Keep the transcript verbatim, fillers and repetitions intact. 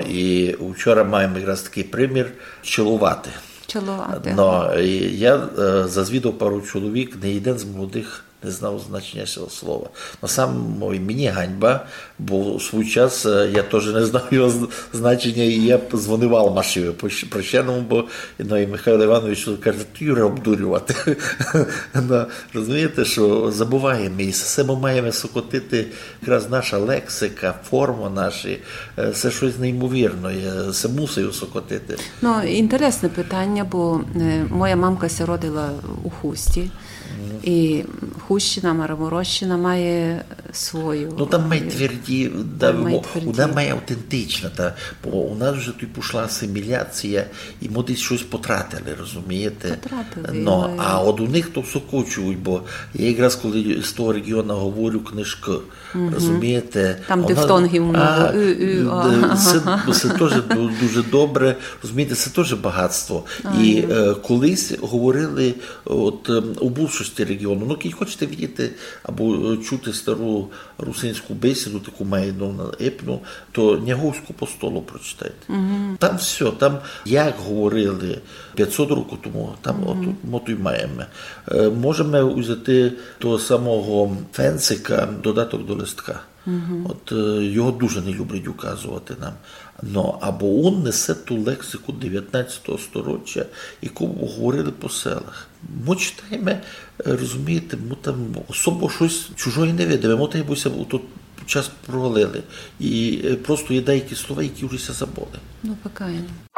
і вчора маємо якраз такий примір чолувати. Чолувати. Но я зазвідав пару чоловік, не один з молодих не знав значення цього слова. На самому мені ганьба, бо у свій час я теж не знав його значення, і я дзвонив Алмашеві прощеному, бо ну, і Михайло Іванович каже, ти Юра обдурювати. ну, розумієте, що забуваємо, і все ми маємо сокотити, якраз наша лексика, форма наші, це щось неймовірне, це мусив сокотити. Ну, інтересне питання, бо моя мамка ся родила у Хусті, і Хущина, Мараморощина має свою. Ну там має тверді, да, має вона має автентична, та, бо у нас вже тут пішла асиміляція, і ми десь щось потратили, розумієте? Потратили. Но, а от у них то сокочують, бо я якраз коли з того регіону говорю книжки, угу. розумієте? Там дифтонгів много. Це, це теж дуже добре, розумієте, це теж багатство. А, і е, колись говорили от, у більшості регіону, ну, коли хочете видіти або чути стару русинську бесіду, таку майну на епну, то Няговську по столу прочитайте. Угу. Там все, там як говорили п'ятсот років тому, там угу. от, от і маємо. Е, можемо взяти того самого Фенцика, додаток до листка. Угу. От е, його дуже не люблять указувати нам. Но, або він несе ту лексику дев'ятнадцятого сторіччя, яку говорили по селах. Ми читаємо, розумієте, ми там особо щось чужої не видимо. Ми там буся тут час провалили. І просто є деякі слова, які вже забули. Ну, покаяння.